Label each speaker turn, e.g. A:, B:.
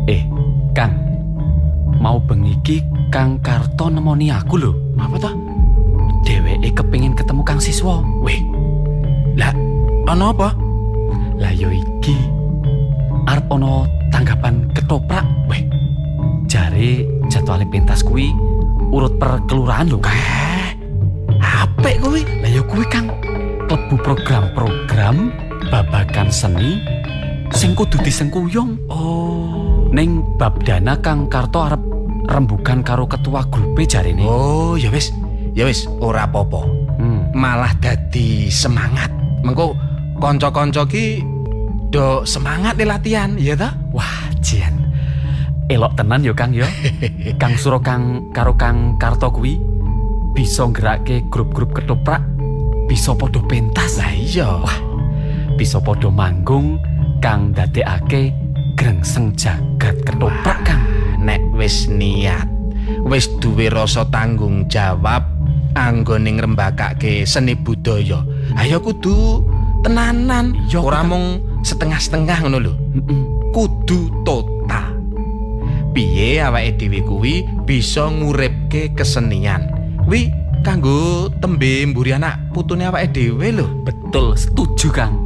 A: Kang, mau bengi iki Kang Karto nemoni aku lho.
B: Apa toh?
A: Dheweke kepengin ketemu Kang Siswa.
B: Weh, lah, ana apa?
A: Lah yo iki arep ana tanggapan ketoprak.
B: Weh,
A: Jare jadwale pentas kuwi urut per kelurahan lho, Kang.
B: apik kuwi.
A: Lah yo kuwi Kang klebu program-program babagan seni sing kudu disengkuyung.
B: Oh.
A: Ning bab dana Kang Karto arep rembugan karo ketua grupe jarene.
B: Oh, ya wis, ora apa-apa. Malah dadi semangat. Mengko kanca-kanca ki do semangat di latihan, ya ta?
A: Wah, Jian. Elok tenan yo Kang yo. Kang Suro karo Kang Karto kuwi bisa nggerake grup-grup ketoprak, bisa padha pentas.
B: Lah iya.
A: Wah, bisa padha manggung kang dadekake grengseng jagat ketoprak Kang.
B: Nek wis niat, wis duwe rasa tanggung jawab anggone ngrembakake seni budaya, ayo kudu tenanan.
A: Iya,
B: ora
A: Kang.
B: mung setengah-setengah ngono lho. Kudu total. Piye awake dhewe kuwi bisa nguripke kesenian. Kuwi kanggo tembe mburi anak putune awake dhewe lho.
A: Betul, setuju Kang.